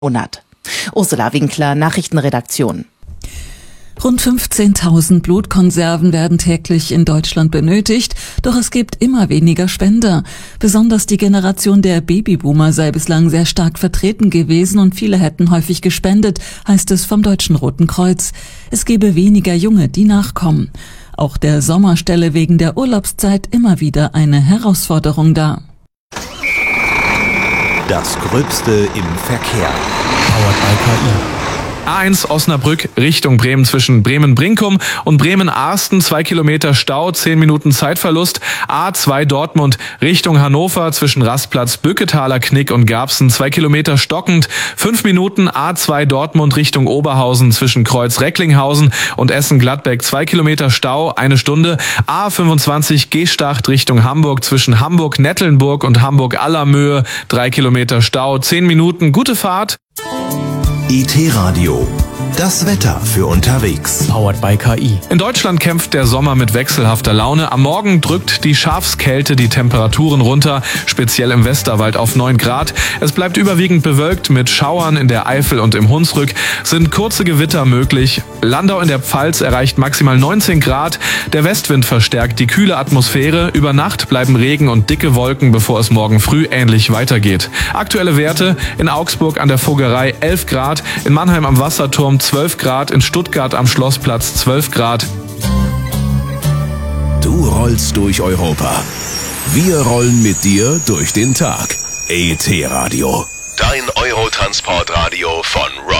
Monat. Ursula Winkler, Nachrichtenredaktion. Rund 15.000 Blutkonserven werden täglich in Deutschland benötigt, doch es gibt immer weniger Spender. Besonders die Generation der Babyboomer sei bislang sehr stark vertreten gewesen und viele hätten häufig gespendet, heißt es vom Deutschen Roten Kreuz. Es gebe weniger Junge, die nachkommen. Auch der Sommer stelle wegen der Urlaubszeit immer wieder eine Herausforderung dar. Das Gröbste im Verkehr. Powered by KI. A1 Osnabrück Richtung Bremen zwischen Bremen-Brinkum und Bremen-Arsten 2 Kilometer Stau, 10 Minuten Zeitverlust. A2 Dortmund Richtung Hannover zwischen Rastplatz Bücketaler Knick und Garbsen 2 Kilometer stockend, 5 Minuten. A2 Dortmund Richtung Oberhausen zwischen Kreuz Recklinghausen und Essen-Gladbeck 2 Kilometer Stau, 1 Stunde. A25 Gestacht Richtung Hamburg zwischen Hamburg-Nettlenburg und Hamburg-Allermöhe 3 Kilometer Stau, 10 Minuten. Gute Fahrt. IT-Radio. Das Wetter für unterwegs. Powered by KI. In Deutschland kämpft der Sommer mit wechselhafter Laune. Am Morgen drückt die Schafskälte die Temperaturen runter, speziell im Westerwald auf 9 Grad. Es bleibt überwiegend bewölkt mit Schauern in der Eifel und im Hunsrück. Sind kurze Gewitter möglich. Landau in der Pfalz erreicht maximal 19 Grad. Der Westwind verstärkt die kühle Atmosphäre. Über Nacht bleiben Regen und dicke Wolken, bevor es morgen früh ähnlich weitergeht. Aktuelle Werte: in Augsburg an der Vogerei 11 Grad, in Mannheim am Wasserturm 12 Grad, in Stuttgart am Schlossplatz 12 Grad. Du rollst durch Europa. Wir rollen mit dir durch den Tag. IT-Radio. Dein Eurotransportradio von Rock.